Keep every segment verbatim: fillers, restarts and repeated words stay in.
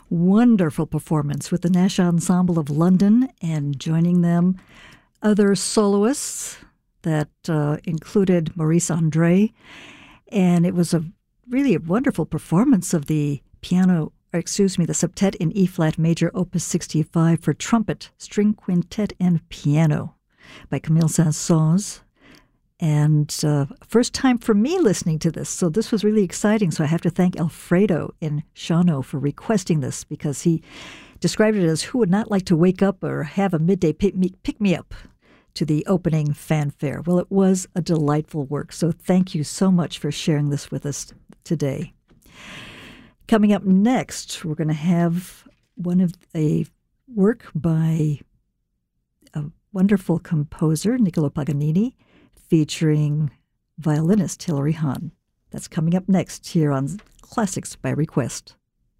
Wonderful performance with the Nash Ensemble of London, and joining them, other soloists that uh, included Maurice Andre. And it was a really a wonderful performance of the piano, or excuse me, the septet in E-flat major, opus sixty-five for trumpet, string quintet, and piano by Camille Saint-Saëns. And uh, first time for me listening to this, so this was really exciting. So I have to thank Alfredo in Shawano for requesting this, because he described it as who would not like to wake up or have a midday pick-me-up to the opening fanfare. Well, it was a delightful work, so thank you so much for sharing this with us today. Coming up next, we're going to have one of a work by a wonderful composer, Niccolo Paganini, featuring violinist Hilary Hahn. That's coming up next here on Classics by Request.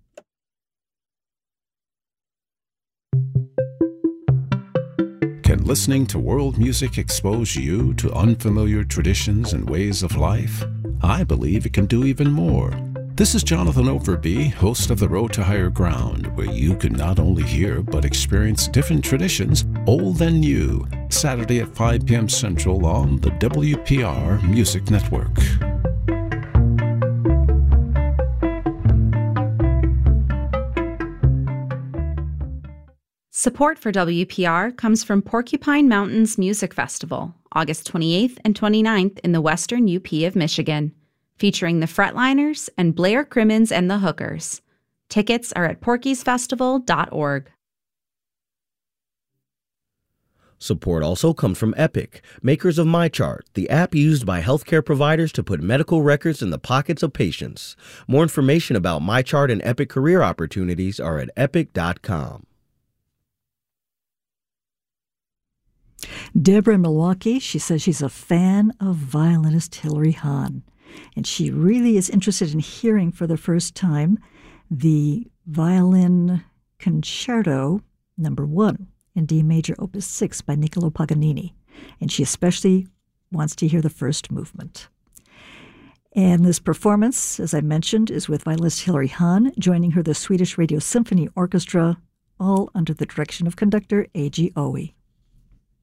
Can listening to world music expose you to unfamiliar traditions and ways of life? I believe it can do even more. This is Jonathan Overby, host of The Road to Higher Ground, where you can not only hear but experience different traditions, old and new, Saturday at five p.m. Central on the W P R Music Network. Support for W P R comes from Porcupine Mountains Music Festival, August twenty-eighth and twenty-ninth in the western U P of Michigan, featuring the Fretliners and Blair Crimmins and the Hookers. Tickets are at porkies festival dot org. Support also comes from Epic, makers of MyChart, the app used by healthcare providers to put medical records in the pockets of patients. More information about MyChart and Epic career opportunities are at epic dot com. Deborah in Milwaukee, she says she's a fan of violinist Hilary Hahn, and she really is interested in hearing for the first time the Violin Concerto number one in D major opus six by Niccolo Paganini, and she especially wants to hear the first movement. And this performance, as I mentioned, is with violinist Hilary Hahn, joining her the Swedish Radio Symphony Orchestra, all under the direction of conductor A G Owe.